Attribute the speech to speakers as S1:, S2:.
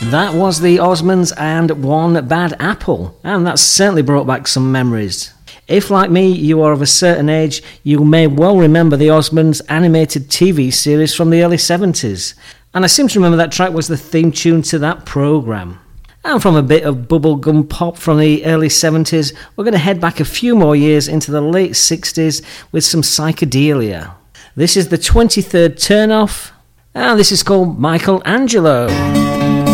S1: That was the Osmonds and One Bad Apple, and that certainly brought back some memories. If, like me, you are of a certain age, you may well remember the Osmonds animated TV series from the early 70s, and I seem to remember that track was the theme tune to that programme. And from a bit of bubblegum pop from the early 70s, we're going to head back a few more years into the late 60s with some psychedelia. This is the 23rd Turnoff, and this is called Michelangelo.